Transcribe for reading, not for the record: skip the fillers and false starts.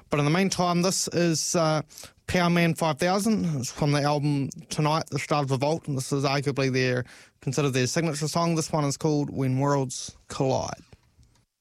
But in the meantime, this is Power Man 5000. It's from the album Tonight, The Start of Revolt, and this is arguably considered their signature song. This one is called When Worlds Collide.